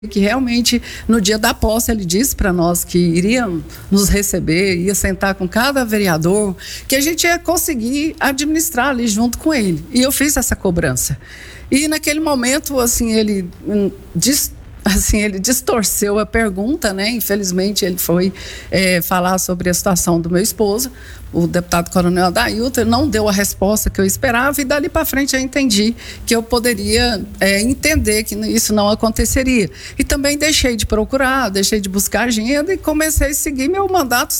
que realmente no dia da posse ele disse para nós que iria nos receber, ia sentar com cada vereador, que a gente ia conseguir administrar ali junto com ele. E eu fiz essa cobrança. E naquele momento, assim, ele distorceu a pergunta, né? Infelizmente, ele foi falar sobre a situação do meu esposo, o deputado Coronel Adailton, não deu a resposta que eu esperava, e dali para frente eu entendi que eu poderia entender que isso não aconteceria. E também deixei de procurar, deixei de buscar agenda e comecei a seguir meu mandato,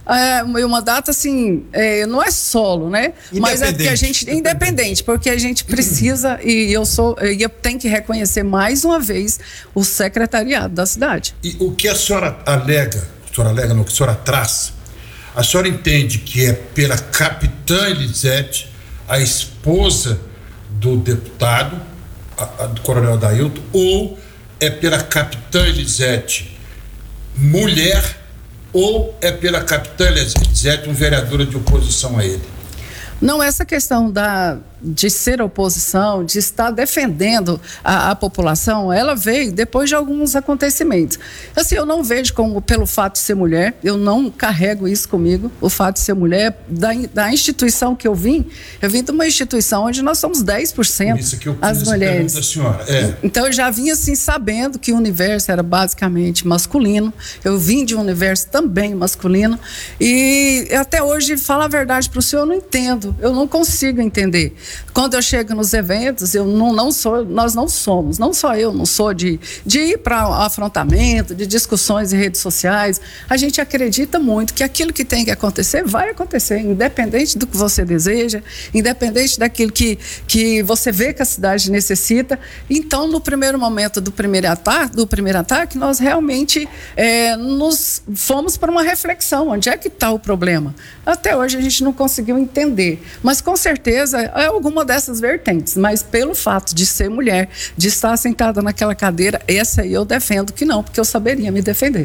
assim, não é solo, né? Mas é porque a gente, independente, porque a gente precisa, e eu tenho que reconhecer mais uma vez o secretariado da cidade. E o que a senhora alega, que a senhora traz, a senhora entende que é pela capitã Elisete, a esposa do deputado, do Coronel Adailton, ou é pela capitã Elisete, mulher, ou é pela capitã Elisete, uma vereadora de oposição a ele? Não, essa questão de ser oposição, de estar defendendo a população, ela veio depois de alguns acontecimentos. Assim, eu não vejo como pelo fato de ser mulher, eu não carrego isso comigo, o fato de ser mulher, da instituição que eu vim de uma instituição onde nós somos 10% isso que eu as mulheres. Da senhora. Então eu já vim assim sabendo que o universo era basicamente masculino, eu vim de um universo também masculino, e até hoje, falar a verdade para o senhor, eu não entendo, eu não consigo entender. Quando eu chego nos eventos, nós não somos, não só eu, não sou de ir para afrontamento, de discussões em redes sociais. A gente acredita muito que aquilo que tem que acontecer, vai acontecer, independente do que você deseja, independente daquilo que você vê que a cidade necessita. Então, no primeiro momento do primeiro ataque, nós realmente nos fomos para uma reflexão, onde é que está o problema? Até hoje a gente não conseguiu entender, mas com certeza é alguma dessas vertentes, mas pelo fato de ser mulher, de estar sentada naquela cadeira, essa aí eu defendo que não, porque eu saberia me defender.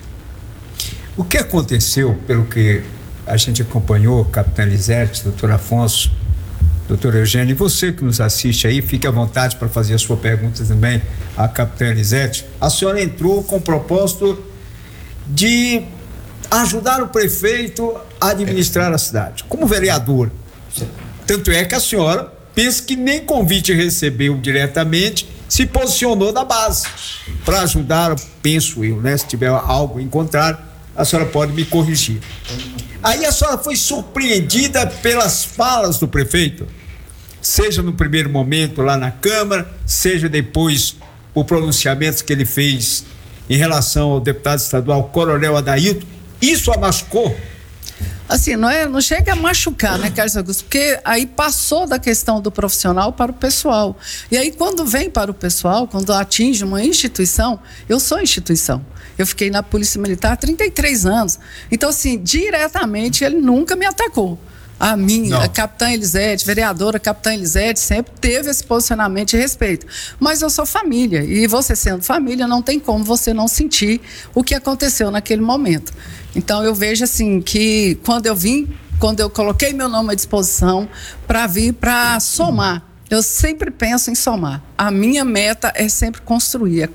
O que aconteceu, pelo que a gente acompanhou, capitã Elisete, doutor Afonso, doutor Eugênio, e você que nos assiste aí, fique à vontade para fazer a sua pergunta também à capitã Elisete. A senhora entrou com o propósito de ajudar o prefeito a administrar a cidade, como vereadora. Tanto é que a senhora pensa que nem convite recebeu diretamente, se posicionou da base para ajudar, penso eu, né? Se tiver algo em contrário, a senhora pode me corrigir. Aí a senhora foi surpreendida pelas falas do prefeito, seja no primeiro momento lá na Câmara, seja depois o pronunciamento que ele fez em relação ao deputado estadual Coronel Adailton. Isso a machucou? Assim, não chega a machucar, né, Carlos Augusto? Porque aí passou da questão do profissional para o pessoal. E aí, quando vem para o pessoal, quando atinge uma instituição, eu sou instituição. Eu fiquei na Polícia Militar há 33 anos. Então, assim, diretamente, ele nunca me atacou. A minha, a capitã Elisete, vereadora capitã Elisete, sempre teve esse posicionamento de respeito. Mas eu sou família, e você sendo família, não tem como você não sentir o que aconteceu naquele momento. Então eu vejo assim que quando eu coloquei meu nome à disposição para vir para somar, eu sempre penso em somar. A minha meta é sempre construir,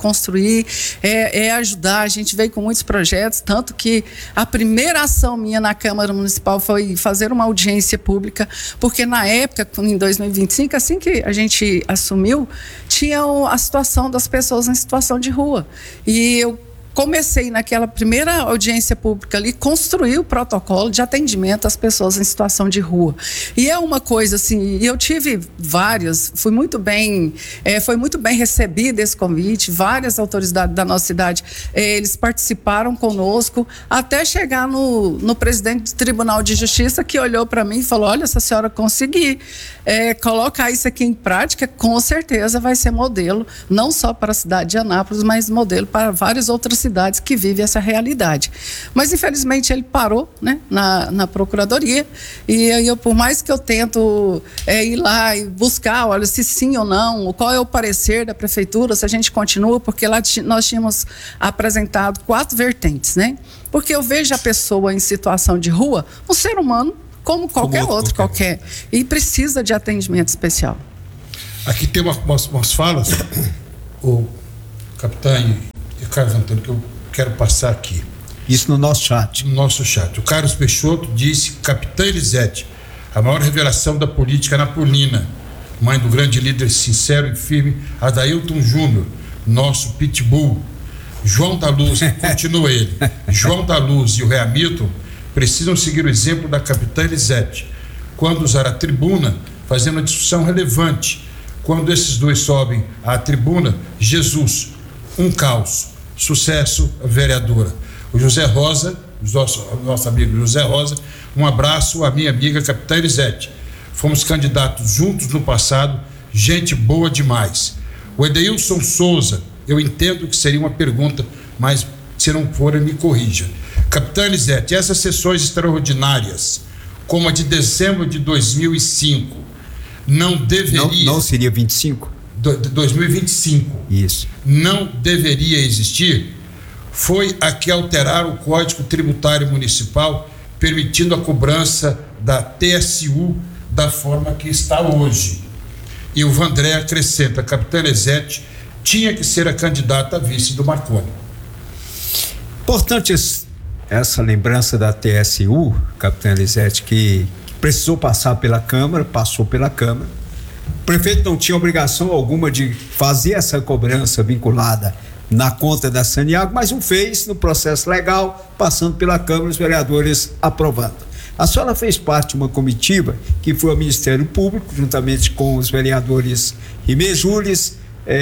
é ajudar. A gente veio com muitos projetos, tanto que a primeira ação minha na Câmara Municipal foi fazer uma audiência pública, porque na época, em 2025, assim que a gente assumiu, tinha a situação das pessoas em situação de rua. E eu comecei naquela primeira audiência pública ali, construir o protocolo de atendimento às pessoas em situação de rua. E é uma coisa assim, eu tive várias, foi muito bem recebido esse convite, várias autoridades da nossa cidade, eles participaram conosco, até chegar no presidente do Tribunal de Justiça, que olhou para mim e falou: olha, se a senhora conseguir colocar isso aqui em prática, com certeza vai ser modelo, não só para a cidade de Anápolis, mas modelo para várias outras cidades que vivem essa realidade. Mas infelizmente ele parou, né, na procuradoria, e aí por mais que eu tento ir lá e buscar, olha, se sim ou não, qual é o parecer da prefeitura, se a gente continua, porque lá nós tínhamos apresentado 4 vertentes, né? Porque eu vejo a pessoa em situação de rua, um ser humano como qualquer outro, e precisa de atendimento especial. Aqui tem umas falas, capitã e Carlos Antônio, que eu quero passar aqui. Isso no nosso chat. No nosso chat. O Carlos Peixoto disse: Capitã Elisete, a maior revelação da política napolina, mãe do grande líder sincero e firme Adailton Júnior, nosso pitbull. João da Luz, continua ele, João da Luz e o rei Hamilton precisam seguir o exemplo da capitã Elisete quando usar a tribuna, fazendo uma discussão relevante. Quando esses dois sobem à tribuna, Jesus, um caos. Sucesso, vereadora. O José Rosa, nosso amigo José Rosa, um abraço à minha amiga capitã Elisete. Fomos candidatos juntos no passado, gente boa demais. O Edeilson Souza, eu entendo que seria uma pergunta, mas se não for, me corrija. Capitã Elisete, essas sessões extraordinárias, como a de dezembro de 2005, não deveria... Não seria 25? 2025. Isso. Não deveria existir. Foi a que alteraram o Código Tributário Municipal, permitindo a cobrança da TSU da forma que está hoje. E o Vandré acrescenta: a capitã Elisete tinha que ser a candidata a vice do Marconi. Importante essa lembrança da TSU, capitã Elisete, que precisou passar pela Câmara, passou pela Câmara. O prefeito não tinha obrigação alguma de fazer essa cobrança vinculada na conta da Saniago, mas o fez no processo legal, passando pela Câmara, os vereadores aprovando. A senhora fez parte de uma comitiva que foi ao Ministério Público, juntamente com os vereadores Rimé Jules,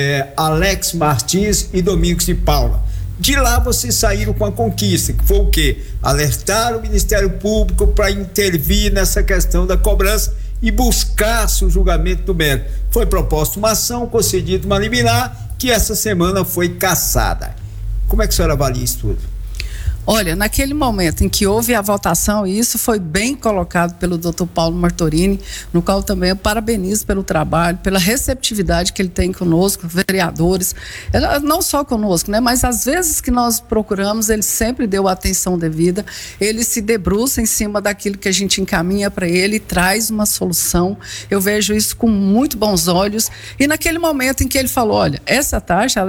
Alex Martins e Domingos de Paula. De lá vocês saíram com a conquista, que foi o quê? Alertar o Ministério Público para intervir nessa questão da cobrança e buscar-se o julgamento do mérito. Foi proposta uma ação, concedida uma liminar, que essa semana foi cassada. Como é que a senhora avalia isso tudo? Olha, naquele momento em que houve a votação, e isso foi bem colocado pelo Dr. Paulo Martorini, no qual também eu parabenizo pelo trabalho, pela receptividade que ele tem conosco, vereadores, não só conosco, né, mas às vezes que nós procuramos, ele sempre deu a atenção devida, ele se debruça em cima daquilo que a gente encaminha para ele e traz uma solução. Eu vejo isso com muito bons olhos. E naquele momento em que ele falou: olha, essa taxa,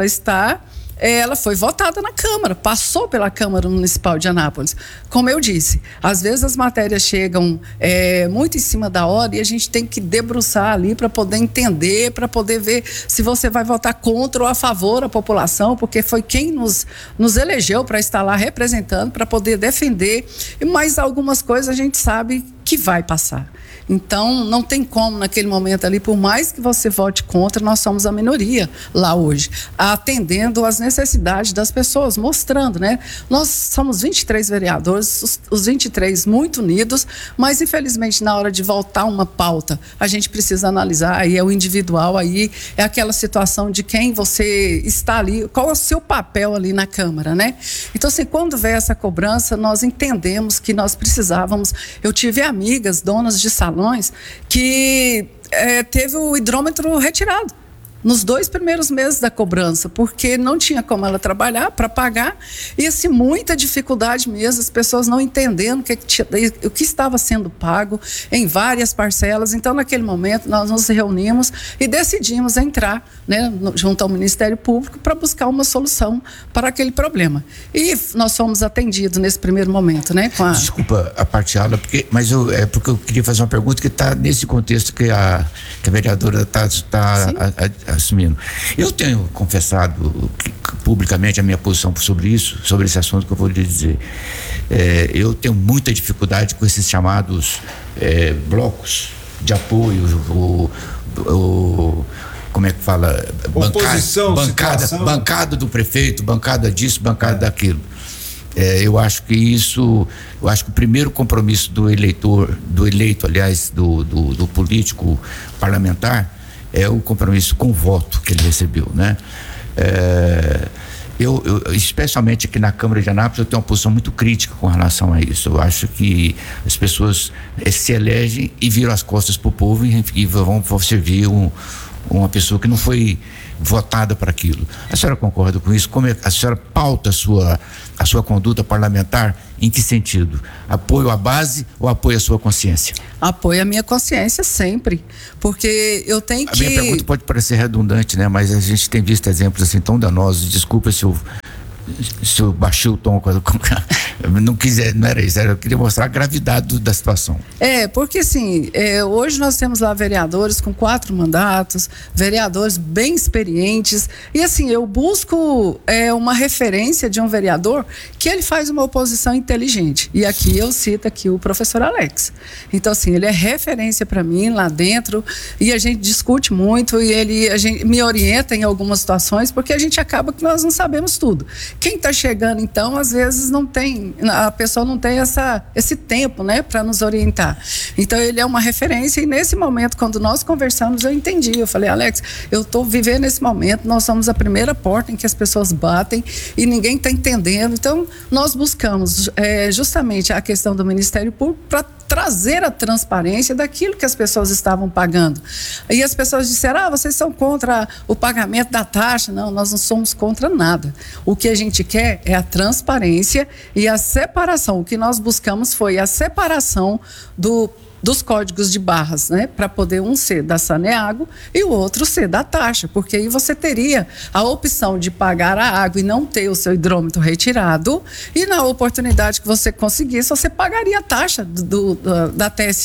ela foi votada na Câmara, passou pela Câmara Municipal de Anápolis. Como eu disse, às vezes as matérias chegam muito em cima da hora e a gente tem que debruçar ali para poder entender, para poder ver se você vai votar contra ou a favor a população, porque foi quem nos elegeu para estar lá representando, para poder defender. Mas algumas coisas a gente sabe que vai passar. Então, não tem como naquele momento ali, por mais que você vote contra, nós somos a minoria lá hoje, atendendo às necessidades das pessoas, mostrando, né? Nós somos 23 vereadores, os 23 muito unidos, mas infelizmente na hora de votar uma pauta, a gente precisa analisar, aí é o individual, aí é aquela situação de quem você está ali, qual é o seu papel ali na Câmara, né? Então, assim, quando vem essa cobrança, nós entendemos que nós precisávamos. Eu tive amigas, donas de salões, que teve o hidrômetro retirado nos 2 primeiros meses da cobrança, porque não tinha como ela trabalhar para pagar, e assim, muita dificuldade mesmo, as pessoas não entendendo o que estava sendo pago em várias parcelas. Então, naquele momento, nós nos reunimos e decidimos entrar, né, junto ao Ministério Público para buscar uma solução para aquele problema. E nós fomos atendidos nesse primeiro momento, né? Desculpa a parteá-la, porque eu queria fazer uma pergunta que está nesse contexto que a vereadora está assumindo. Eu tenho confessado publicamente a minha posição sobre esse assunto que eu vou lhe dizer. Eu tenho muita dificuldade com esses chamados blocos de apoio, como é que fala? Bancada do prefeito, bancada disso, bancada daquilo. Eu acho que o primeiro compromisso do eleito, aliás, do político parlamentar, é o compromisso com o voto que ele recebeu, né? Eu, especialmente aqui na Câmara de Anápolis, eu tenho uma posição muito crítica com relação a isso. Eu acho que as pessoas se elegem e viram as costas para o povo e vão servir uma pessoa que não foi votada para aquilo. A senhora concorda com isso? Como a senhora pauta a sua conduta parlamentar? Em que sentido? Apoio à base ou apoio à sua consciência? Apoio à minha consciência sempre, porque eu tenho que... A minha pergunta pode parecer redundante, né? Mas a gente tem visto exemplos assim tão danosos. Desculpa se eu baixei o tom, não era isso, eu queria mostrar a gravidade da situação. Porque assim, hoje nós temos lá vereadores com 4 mandatos, vereadores bem experientes, e assim, eu busco uma referência de um vereador que ele faz uma oposição inteligente, e aqui eu cito aqui o professor Alex. Então assim, ele é referência para mim lá dentro, e a gente discute muito, e a gente me orienta em algumas situações, porque a gente acaba que nós não sabemos tudo. Quem está chegando, então, às vezes a pessoa não tem esse tempo, né, para nos orientar. Então, ele é uma referência, e nesse momento, quando nós conversamos, eu entendi. Eu falei, Alex, eu estou vivendo esse momento, nós somos a primeira porta em que as pessoas batem e ninguém está entendendo. Então, nós buscamos justamente a questão do Ministério Público para trazer a transparência daquilo que as pessoas estavam pagando. E as pessoas disseram, vocês são contra o pagamento da taxa. Não, nós não somos contra nada. O que a gente quer é a transparência e a separação. O que nós buscamos foi a separação dos códigos de barras, né? Para poder um ser da Saneago e o outro ser da taxa, porque aí você teria a opção de pagar a água e não ter o seu hidrômetro retirado, e na oportunidade que você conseguisse, você pagaria a taxa da TSE.